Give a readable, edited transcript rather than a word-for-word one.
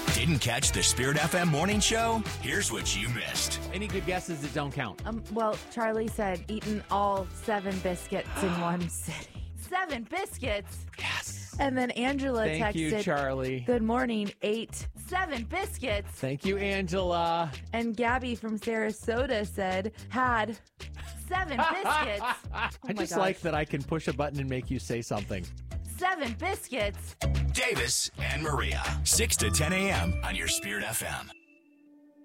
Didn't catch the Spirit FM morning show? Here's what you missed. Any good guesses that don't count? Well, Charlie said eaten all 7 biscuits in one sitting. 7 biscuits? Yes. And then Angela Thank texted, you, Charlie. Good morning, 7 biscuits. Thank you, Angela. And Gabby from Sarasota said, had 7 biscuits. I just like that I can push a button and make you say something. 7 biscuits. Davis and Maria, 6 to 10 a.m. on your Spirit FM.